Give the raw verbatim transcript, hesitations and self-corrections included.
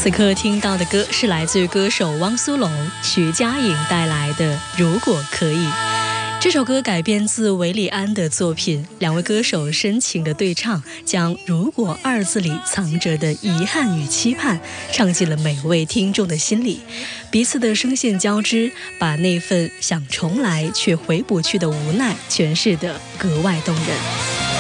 此刻听到的歌是来自于歌手汪苏泷、徐佳莹带来的《如果可以》。这首歌改编自韦礼安的作品，两位歌手深情的对唱，将“如果”二字里藏着的遗憾与期盼唱进了每位听众的心里，彼此的声线交织，把那份想重来却回不去的无奈诠释得格外动人。